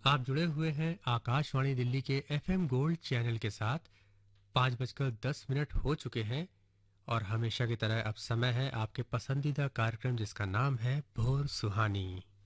आप जुड़े हुए हैं आकाशवाणी दिल्ली के एफएम गोल्ड चैनल के साथ। 5:10 हो चुके हैं और हमेशा की तरह अब समय है आपके पसंदीदा कार्यक्रम जिसका नाम है भोर सुहानी।